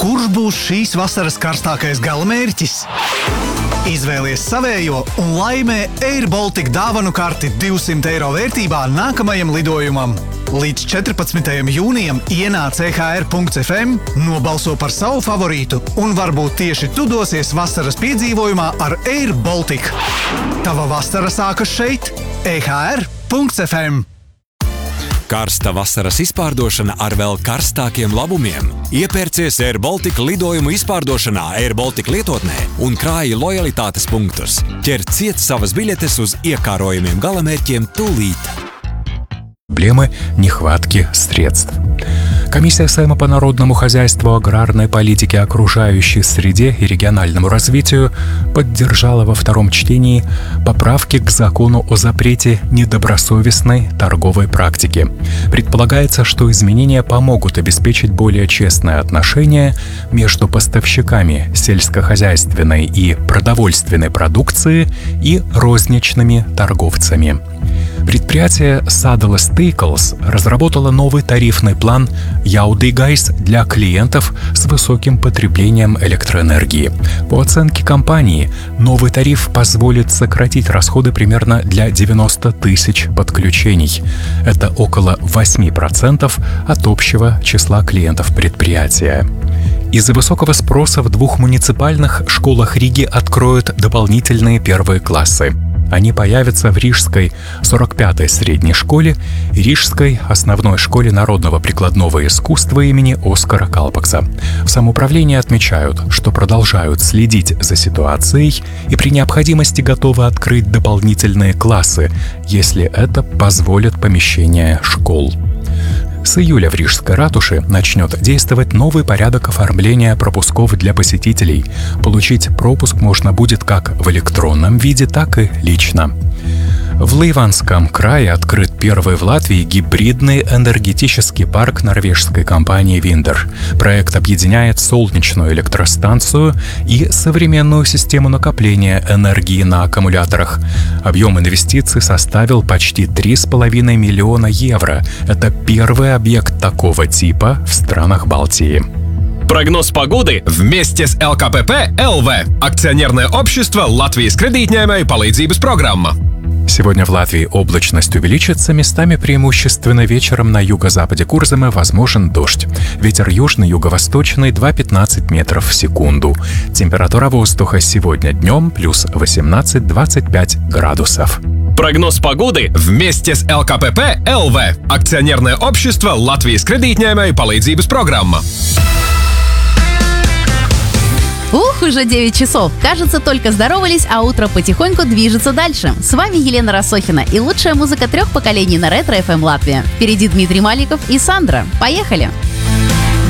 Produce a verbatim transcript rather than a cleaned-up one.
Kurš būs šīs vasaras karstākais galamērķis? Izvēlies savējo un laimē Air Baltica dāvanu karti divsimt eiro vērtībā nākamajam lidojumam. Līdz četrpadsmitajam jūnijam ienāc e ha er punkts ef em, nobalso par savu favorītu un varbūt tieši tu dosies vasaras piedzīvojumā ar Air Baltica. Tava vasara sākas šeit, e ha er punkts ef em. Karsta vasaras izpārdošana ar vēl karstākiem labumiem. Iepērcies Air Baltica lidojumu izpārdošanā Air Baltica lietotnē un krāji lojalitātes punktus. Ķer ciet savas biļetes uz iekārojumiem galamērķiem tūlīt. Проблемы нехватки средств. Комиссия Сейма по народному хозяйству, аграрной политике, окружающей среде и региональному развитию поддержала во втором чтении поправки к закону о запрете недобросовестной торговой практики. Предполагается, что изменения помогут обеспечить более честное отношение между поставщиками сельскохозяйственной и продовольственной продукции и розничными торговцами. Предприятие Sadala Staples разработало новый тарифный план Яудигайс для клиентов с высоким потреблением электроэнергии. По оценке компании, новый тариф позволит сократить расходы примерно для девяноста тысяч подключений. Это около восемь процентов от общего числа клиентов предприятия. Из-за высокого спроса в двух муниципальных школах Риги откроют дополнительные первые классы. Они появятся в Рижской сорок пятой средней школе и Рижской основной школе народного прикладного искусства имени Оскара Калпакса. В самоуправлении отмечают, что продолжают следить за ситуацией и при необходимости готовы открыть дополнительные классы, если это позволит помещение школ. С июля в Рижской ратуше начнет действовать новый порядок оформления пропусков для посетителей. Получить пропуск можно будет как в электронном виде, так и лично. В Ливанском крае открыт первый в Латвии гибридный энергетический парк норвежской компании Виндер. Проект объединяет солнечную электростанцию и современную систему накопления энергии на аккумуляторах. Объем инвестиций составил почти три с половиной миллиона евро. Это первый объект такого типа в странах Балтии. Прогноз погоды вместе с эл ка пэ пэ эл вэ. Акционерное общество Латвijas kredītņēmēju palīdzības программа. Сегодня в Латвии облачность увеличится, местами преимущественно вечером на юго-западе Курземы возможен дождь. Ветер южный, юго-восточный два-пятнадцать метров в секунду. Температура воздуха сегодня днем плюс восемнадцать-двадцать пять градусов. Прогноз погоды вместе с эл ка пэ пэ эл вэ. Акционерное общество Латвijas kredītņēmēju palīdzības программа. Ух, уже девять часов. Кажется, только здоровались, а утро потихоньку движется дальше. С вами Елена Рассохина и лучшая музыка трех поколений на Ретро эф эм Латвия. Впереди Дмитрий Маликов и Сандра. Поехали!